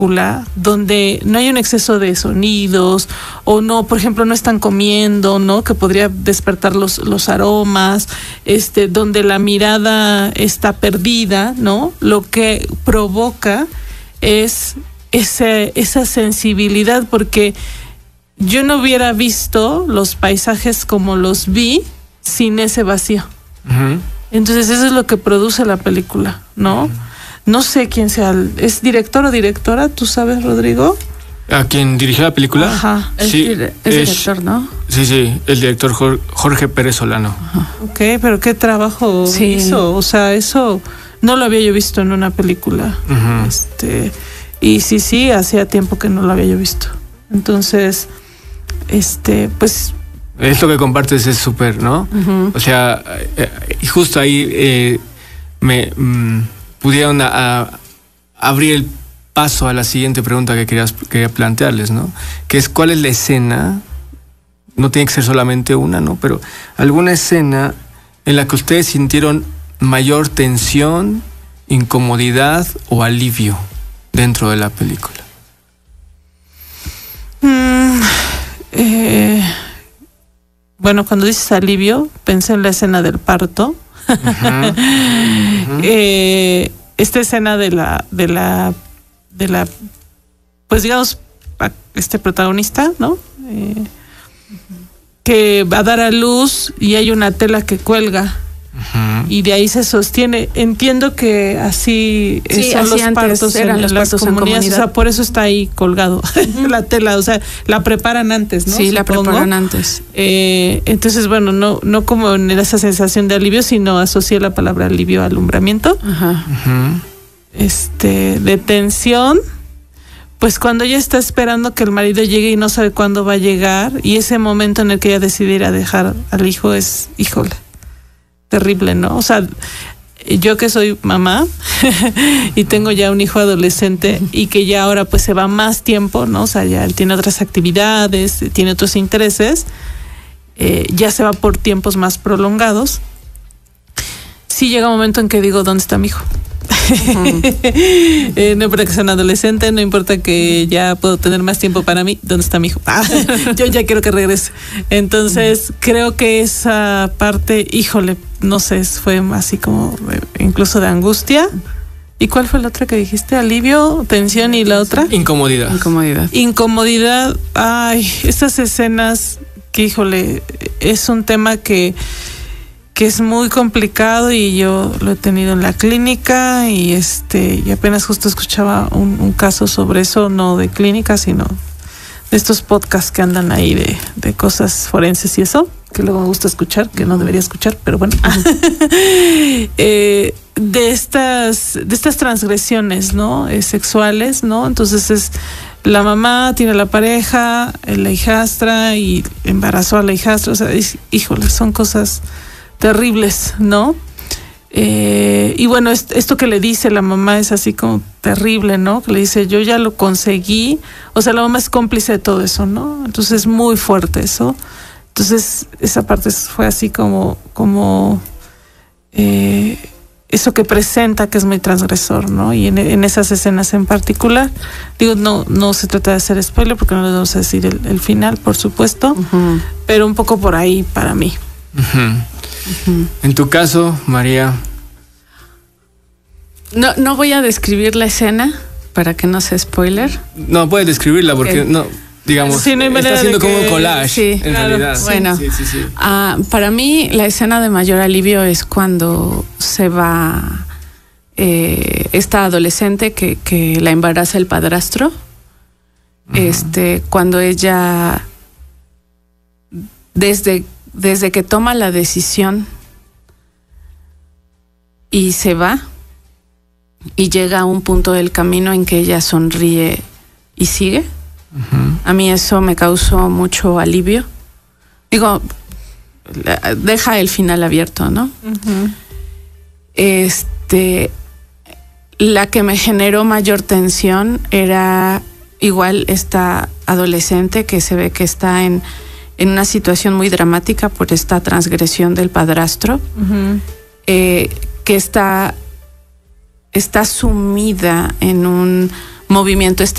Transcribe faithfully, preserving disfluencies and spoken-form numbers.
donde no hay un exceso de sonidos o no, por ejemplo, no están comiendo, ¿no? Que podría despertar los, los aromas, este, donde la mirada está perdida, ¿no? Lo que provoca es ese, esa sensibilidad, porque yo no hubiera visto los paisajes como los vi sin ese vacío. Uh-huh. Entonces eso es lo que produce la película, ¿no? Uh-huh. No sé quién sea, ¿es director o directora? ¿Tú sabes, Rodrigo? ¿A quién dirigió la película? Ajá. Sí, es, es, es director, ¿no? Sí, sí, el director Jorge Pérez Solano. Ajá. Ok, pero ¿qué trabajo sí. hizo? O sea, eso no lo había yo visto en una película. Uh-huh. Este, y sí, sí, hacía tiempo que no lo había yo visto. Entonces, este, pues... Esto que compartes es súper, ¿no? Uh-huh. O sea, eh, justo ahí eh, me... Mm, pudieron a, a abrir el paso a la siguiente pregunta que querías, quería plantearles, ¿no? Que es, ¿cuál es la escena? No tiene que ser solamente una, ¿no? Pero alguna escena en la que ustedes sintieron mayor tensión, incomodidad o alivio dentro de la película. Mm, eh, bueno, cuando dices alivio, pensé en la escena del parto. Uh-huh. Uh-huh. Eh, esta escena de la de la de la pues digamos este protagonista, ¿no? Eh, que va a dar a luz y hay una tela que cuelga. Uh-huh. Y de ahí se sostiene. Entiendo que así sí, son así los partos eran en los las partos comunidades, en o sea, por eso está ahí colgado uh-huh. la tela, o sea, la preparan antes, ¿no? Sí, Supongo. la preparan antes. Eh, entonces, bueno, no no como en esa sensación de alivio, sino asocié la palabra alivio a alumbramiento. Uh-huh. Uh-huh. Este, de tensión, pues cuando ella está esperando que el marido llegue y no sabe cuándo va a llegar, y ese momento en el que ella decide ir a dejar al hijo es, híjole, terrible, ¿no? O sea, yo que soy mamá y tengo ya un hijo adolescente y que ya ahora pues se va más tiempo, ¿no? O sea, ya él tiene otras actividades, tiene otros intereses, eh, ya se va por tiempos más prolongados. Sí llega un momento en que digo, ¿dónde está mi hijo? Uh-huh. eh, no importa que sea un adolescente, no importa que ya puedo tener más tiempo para mí, ¿dónde está mi hijo? Ah, yo ya quiero que regrese. Entonces uh-huh. creo que esa parte, híjole, no sé, fue así como incluso de angustia. ¿Y cuál fue la otra que dijiste? ¿Alivio, tensión y la otra? Incomodidad. Incomodidad. Incomodidad. Ay, estas escenas que, híjole, es un tema que que es muy complicado y yo lo he tenido en la clínica y este y apenas justo escuchaba un, un caso sobre eso, no de clínica, sino de estos podcasts que andan ahí de, de cosas forenses y eso, que luego me gusta escuchar, que no debería escuchar, pero bueno. eh, de estas de estas transgresiones, ¿no? Eh, sexuales, ¿no? Entonces es la mamá tiene la pareja, la hijastra y embarazó a la hijastra, o sea, es, híjole, son cosas terribles, ¿no? Eh, y bueno, est- esto que le dice la mamá es así como terrible, ¿no? Que le dice, yo ya lo conseguí. O sea, la mamá es cómplice de todo eso, ¿no? Entonces es muy fuerte eso. Entonces esa parte fue así como, como eh, eso que presenta que es muy transgresor, ¿no? Y en, en esas escenas en particular, digo, no, no se trata de hacer spoiler porque no les vamos a decir el, el final, por supuesto, uh-huh. pero un poco por ahí para mí. Uh-huh. Uh-huh. En tu caso, María. No, no voy a describir la escena para que no sea spoiler. No, puedes describirla porque okay. no, digamos, sí, no está haciendo como que... un collage, sí, en claro. realidad. Bueno, sí, sí, sí. Uh, para mí la escena de mayor alivio es cuando se va eh, esta adolescente que, que la embaraza el padrastro. Uh-huh. Este, cuando ella desde Desde que toma la decisión y se va y llega a un punto del camino en que ella sonríe y sigue, uh-huh. a mí eso me causó mucho alivio. Digo, deja el final abierto, ¿no? Uh-huh. Este, la que me generó mayor tensión era igual esta adolescente que se ve que está en en una situación muy dramática por esta transgresión del padrastro, uh-huh. eh, que está, está sumida en un movimiento